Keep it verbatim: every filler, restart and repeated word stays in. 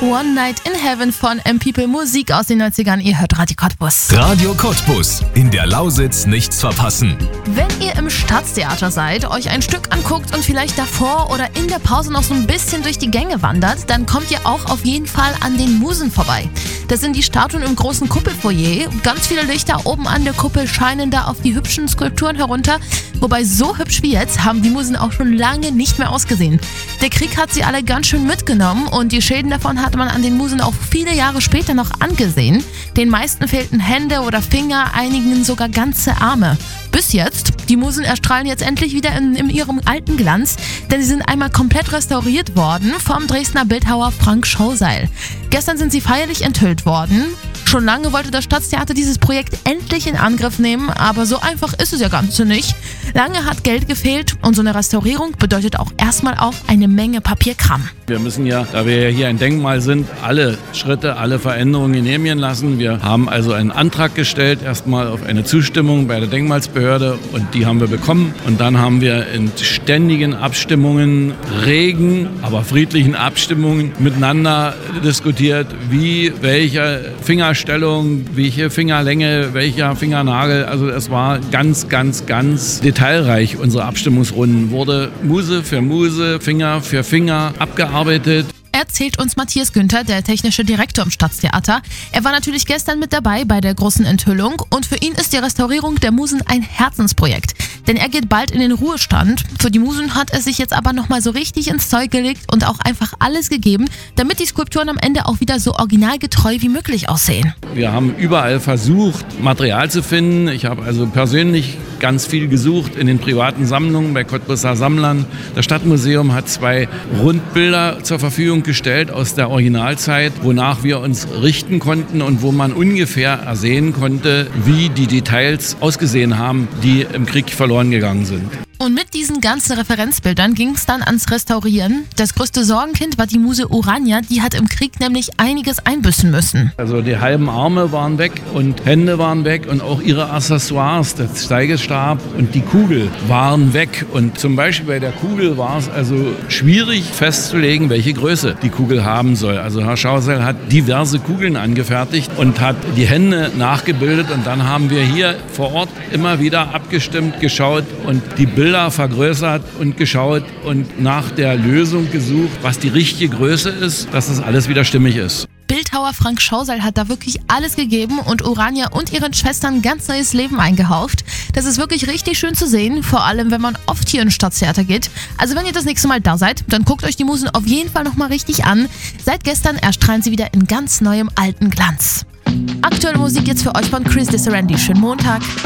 One Night in Heaven von M-People, Musik aus den neunzigern. Ihr hört Radio Cottbus. Radio Cottbus, in der Lausitz nichts verpassen. Wenn ihr im Staatstheater seid, euch ein Stück anguckt und vielleicht davor oder in der Pause noch so ein bisschen durch die Gänge wandert, dann kommt ihr auch auf jeden Fall an den Musen vorbei. Das sind die Statuen im großen Kuppelfoyer. Ganz viele Lichter oben an der Kuppel scheinen da auf die hübschen Skulpturen herunter. Wobei so hübsch wie jetzt haben die Musen auch schon lange nicht mehr ausgesehen. Der Krieg hat sie alle ganz schön mitgenommen und die Schäden davon hat man an den Musen auch viele Jahre später noch angesehen. Den meisten fehlten Hände oder Finger, einigen sogar ganze Arme. Bis jetzt. Die Musen erstrahlen jetzt endlich wieder in, in ihrem alten Glanz, denn sie sind einmal komplett restauriert worden vom Dresdner Bildhauer Frank Schauseil. Gestern sind sie feierlich enthüllt worden. Schon lange wollte das Staatstheater dieses Projekt endlich in Angriff nehmen, aber so einfach ist es ja ganz nicht. Lange hat Geld gefehlt und so eine Restaurierung bedeutet auch erstmal auch eine Menge Papierkram. Wir müssen ja, da wir ja hier ein Denkmal sind, alle Schritte, alle Veränderungen genehmigen lassen. Wir haben also einen Antrag gestellt, erstmal auf eine Zustimmung bei der Denkmalsbehörde und die haben wir bekommen. Und dann haben wir in ständigen Abstimmungen, regen, aber friedlichen Abstimmungen miteinander diskutiert, wie, welche Fingerstellung, welche Fingerlänge, welcher Fingernagel. Also es war ganz, ganz, ganz detailreich. Unsere Abstimmungsrunden wurde Muse für Muse, Finger für Finger abgearbeitet. Erzählt uns Matthias Günther, der technische Direktor im Staatstheater. Er war natürlich gestern mit dabei bei der großen Enthüllung und für ihn ist die Restaurierung der Musen ein Herzensprojekt. Denn er geht bald in den Ruhestand. Für die Musen hat er sich jetzt aber nochmal so richtig ins Zeug gelegt und auch einfach alles gegeben, damit die Skulpturen am Ende auch wieder so originalgetreu wie möglich aussehen. Wir haben überall versucht, Material zu finden. Ich habe also persönlich ganz viel gesucht in den privaten Sammlungen bei Cottbuser Sammlern. Das Stadtmuseum hat zwei Rundbilder zur Verfügung gestellt aus der Originalzeit, wonach wir uns richten konnten und wo man ungefähr ersehen konnte, wie die Details ausgesehen haben, die im Krieg verloren gegangen sind. Und mit diesen ganzen Referenzbildern ging es dann ans Restaurieren. Das größte Sorgenkind war die Muse Urania, die hat im Krieg nämlich einiges einbüßen müssen. Also die halben Arme waren weg und Hände waren weg und auch ihre Accessoires, der Steigestab und die Kugel waren weg. Und zum Beispiel bei der Kugel war es also schwierig festzulegen, welche Größe die Kugel haben soll. Also Herr Schauseil hat diverse Kugeln angefertigt und hat die Hände nachgebildet und dann haben wir hier vor Ort immer wieder abgestimmt, geschaut und die Bilder vergrößert und geschaut und nach der Lösung gesucht, was die richtige Größe ist, dass das alles wieder stimmig ist. Bildhauer Frank Schauseil hat da wirklich alles gegeben und Urania und ihren Schwestern ganz neues Leben eingehaucht. Das ist wirklich richtig schön zu sehen, vor allem wenn man oft hier ins Staatstheater geht. Also wenn ihr das nächste Mal da seid, dann guckt euch die Musen auf jeden Fall nochmal richtig an. Seit gestern erstrahlen sie wieder in ganz neuem alten Glanz. Aktuelle Musik jetzt für euch von Chris Disserandy. Schönen Montag.